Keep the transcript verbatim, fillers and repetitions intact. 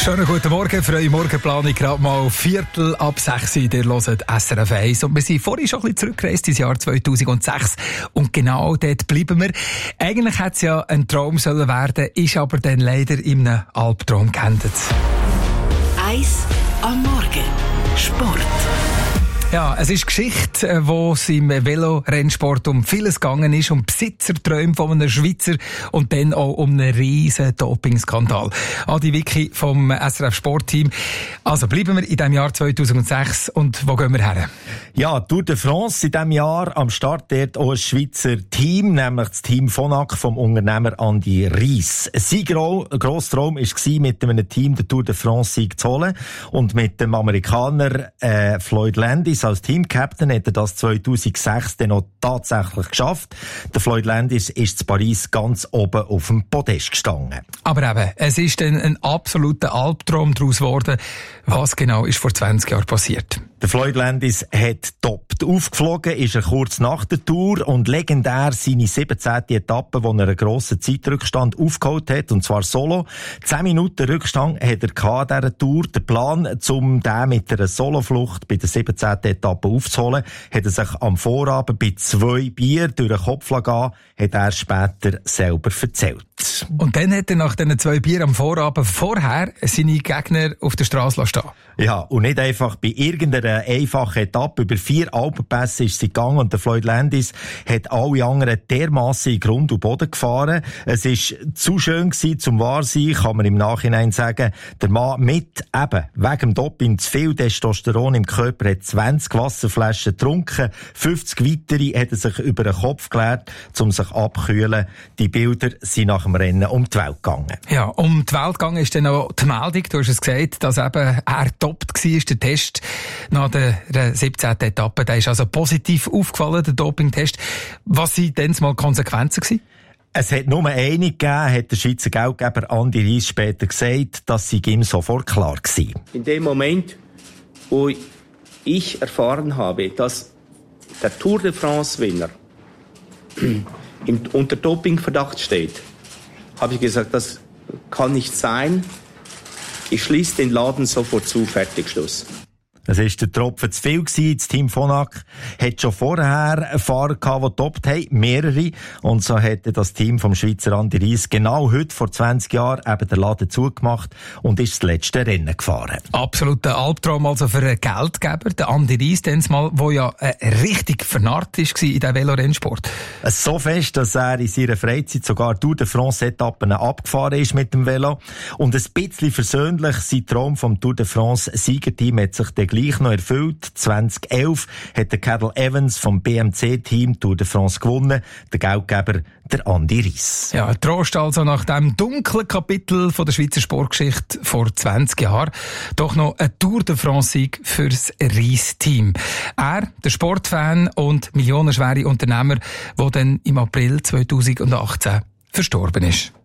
Schönen guten Morgen, freie Morgenplanung, gerade mal Viertel ab sechs. Ihr hört S R F eins. Und wir sind vorhin schon ein bisschen zurückgereist ins Jahr zweitausendsechs. Und genau dort bleiben wir. Eigentlich hätte es ja ein Traum sollen werden, ist aber dann leider in einem Albtraum geendet. Eins am Morgen. Sport. Ja, es ist Geschichte, wo es im Velorennsport um vieles gegangen ist, um Besitzerträume von einem Schweizer und dann auch um einen riesen Dopingskandal. Adi Wicki vom S R F Sportteam. Also bleiben wir in diesem Jahr zweitausendsechs und wo gehen wir her? Ja, Tour de France in diesem Jahr am Start dort auch ein Schweizer Team, nämlich das Team Phonak vom Unternehmer Andi Riess. Sein grosser Traum war, mit einem Team den Tour de France Sieg zu holen und mit dem Amerikaner äh, Floyd Landis als Teamcaptain hat er das zweitausendsechs dann auch tatsächlich geschafft. Der Floyd Landis ist in Paris ganz oben auf dem Podest gestanden. Aber eben, es ist dann ein absoluter Albtraum daraus geworden. Was genau ist vor zwanzig Jahren passiert? Der Floyd Landis hat toppt. Aufgeflogen ist er kurz nach der Tour und legendär seine siebzehnte Etappe, wo er einen grossen Zeitrückstand aufgeholt hat, und zwar solo. Zehn Minuten Rückstand hat er gehabt an dieser Tour. Der Plan, um den mit einer Soloflucht bei der siebzehnten Etappe aufzuholen, hat er sich am Vorabend bei zwei Bier durch den Kopf gehen, hat er später selber erzählt. Und dann hat er nach diesen zwei Bier am Vorabend vorher seine Gegner auf der Straße stehen. Ja, und nicht einfach bei irgendeiner einfachen Etappe. Über vier Alpenpässe ist sie gegangen und der Floyd Landis hat alle anderen dermassen in Grund und Boden gefahren. Es ist zu schön gewesen, zum wahr sein, kann man im Nachhinein sagen. Der Mann mit eben wegen dem Doping zu viel Testosteron im Körper hat zwanzig Wasserflaschen getrunken, fünfzig weitere hat er sich über den Kopf geleert, um sich abzukühlen. Die Bilder sind nach dem Rennen um die Welt gegangen. Ja, um die Welt gegangen ist dann auch die Meldung, du hast es gesagt, dass eben er toppt war, der Test nach der siebzehnten Etappe. Der ist also positiv aufgefallen, der Dopingtest. Was waren denn mal Konsequenzen gewesen? Es hat nur eine gegeben, hat der Schweizer Geldgeber Andi Riess später gesagt, dass sie ihm sofort klar war. In dem Moment, wo ich erfahren habe, dass der Tour de France-Winner unter Dopingverdacht steht, habe ich gesagt, das kann nicht sein. Ich schließe den Laden sofort zu, fertig, Schluss. Es war der Tropfen zu viel gewesen. Das Team Phonak hat schon vorher Fahrer gehabt, die getoppt haben, mehrere. Und so hätte das Team vom Schweizer Andi Riess genau heute vor zwanzig Jahren eben den Laden zugemacht und ist das letzte Rennen gefahren. Absoluter Albtraum also für einen Geldgeber, der Andi Riess, mal, der ja äh, richtig vernarrt war in diesem Velorennsport. So fest, dass er in seiner Freizeit sogar Tour de France-Etappen abgefahren ist mit dem Velo. Und ein bisschen versöhnlich, sein Traum vom Tour de France-Siegerteam hat sich dann gleich noch erfüllt. zweitausendelf hat der Cadel Evans vom B M C-Team Tour de France gewonnen, der Geldgeber der Andi Riess. Ja, Trost also nach dem dunklen Kapitel von der Schweizer Sportgeschichte vor zwanzig Jahren. Doch noch ein Tour de France-Sieg fürs Riess-Team. Er, der Sportfan und millionenschwere Unternehmer, der dann im April zweitausendachtzehn verstorben ist.